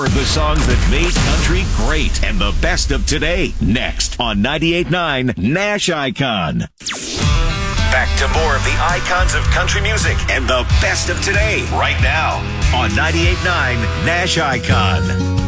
The songs that made country great and the best of today. Next on 98.9 Nash Icon. Back to more of the icons of country music and the best of today right now on 98.9 Nash Icon.